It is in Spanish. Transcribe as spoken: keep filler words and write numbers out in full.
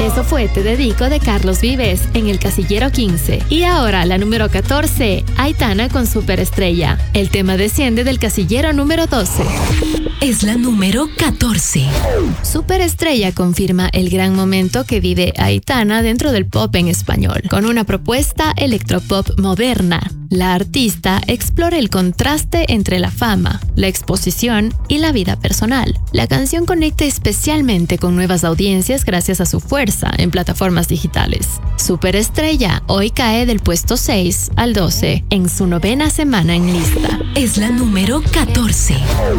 Eso fue Te Dedico de Carlos Vives en el casillero quince. Y ahora la número catorce, Aitana con Superestrella. El tema desciende del casillero número doce. Es la número catorce. Superestrella confirma el gran momento que vive Aitana dentro del pop en español, con una propuesta electropop moderna. La artista explora el contraste entre la fama, la exposición y la vida personal. La canción conecta especialmente con nuevas audiencias gracias a su fuerza en plataformas digitales. Superestrella hoy cae del puesto seis al doce en su novena semana en lista. Es la número catorce.